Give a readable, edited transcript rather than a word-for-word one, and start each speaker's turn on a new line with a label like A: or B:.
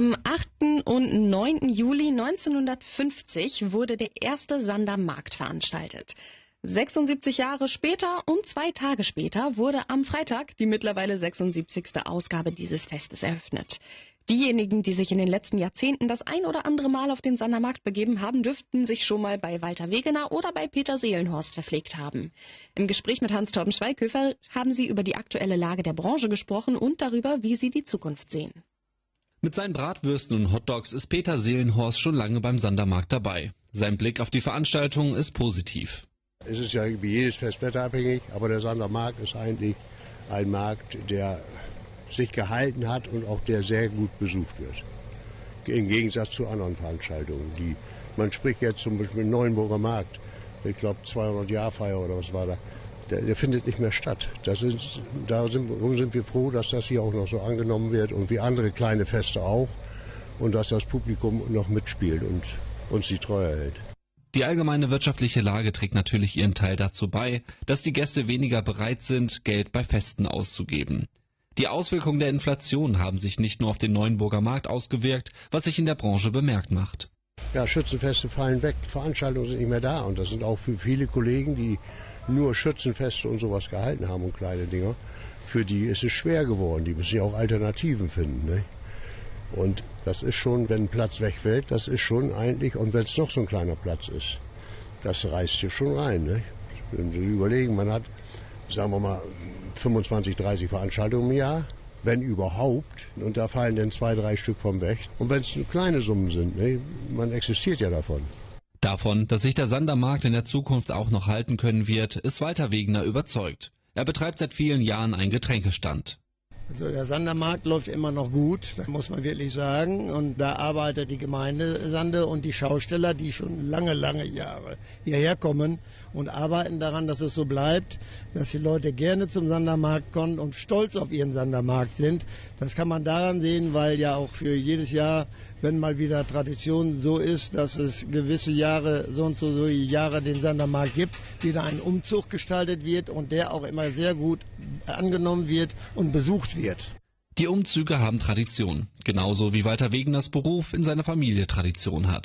A: Am 8. und 9. Juli 1950 wurde der erste Sandermarkt veranstaltet. 76 Jahre später und 2 Tage später wurde am Freitag die mittlerweile 76. Ausgabe dieses Festes eröffnet. Diejenigen, die sich in den letzten Jahrzehnten das ein oder andere Mal auf den Sandermarkt begeben haben, dürften sich schon mal bei Walter Wegener oder bei Peter Seelenhorst verpflegt haben. Im Gespräch mit Hans-Torben Schweighöfer haben sie über die aktuelle Lage der Branche gesprochen und darüber, wie sie die Zukunft sehen.
B: Mit seinen Bratwürsten und Hotdogs ist Peter Seelenhorst schon lange beim Sandermarkt dabei. Sein Blick auf die Veranstaltung ist positiv.
C: Es ist ja wie jedes Fest wetterabhängig, aber der Sandermarkt ist eigentlich ein Markt, der sich gehalten hat und auch der sehr gut besucht wird. Im Gegensatz zu anderen Veranstaltungen. Man spricht jetzt zum Beispiel im Neuenburger Markt, ich glaube 200-Jahr-Feier oder was war da, der findet nicht mehr statt. Darum sind wir froh, dass das hier auch noch so angenommen wird und wie andere kleine Feste auch und dass das Publikum noch mitspielt und uns die Treue hält.
B: Die allgemeine wirtschaftliche Lage trägt natürlich ihren Teil dazu bei, dass die Gäste weniger bereit sind, Geld bei Festen auszugeben. Die Auswirkungen der Inflation haben sich nicht nur auf den Neuenburger Markt ausgewirkt, was sich in der Branche bemerkt macht.
C: Ja, Schützenfeste fallen weg, Veranstaltungen sind nicht mehr da und das sind auch für viele Kollegen, die nur Schützenfeste und sowas gehalten haben und kleine Dinger, für die ist es schwer geworden, die müssen ja auch Alternativen finden, ne? Und das ist schon, wenn ein Platz wegfällt, das ist schon eigentlich, und wenn es noch so ein kleiner Platz ist, das reißt hier schon rein, ne? Wenn Sie überlegen, man hat, sagen wir mal, 25, 30 Veranstaltungen im Jahr, wenn überhaupt, und da fallen dann 2, 3 Stück vom weg. Und wenn es kleine Summen sind, ne, man existiert ja davon.
B: Davon, dass sich der Sandermarkt in der Zukunft auch noch halten können wird, ist Walter Wegener überzeugt. Er betreibt seit vielen Jahren einen Getränkestand.
D: Also der Sandermarkt läuft immer noch gut, das muss man wirklich sagen. Und da arbeitet die Gemeinde Sande und die Schausteller, die schon lange, lange Jahre hierher kommen und arbeiten daran, dass es so bleibt, dass die Leute gerne zum Sandermarkt kommen und stolz auf ihren Sandermarkt sind. Das kann man daran sehen, weil ja auch für jedes Jahr, wenn mal wieder Tradition so ist, dass es gewisse Jahre, so und so Jahre den Sandermarkt gibt, wieder ein Umzug gestaltet wird und der auch immer sehr gut angenommen wird und besucht wird.
B: Die Umzüge haben Tradition, genauso wie Walter Wegeners Beruf in seiner Familie Tradition hat.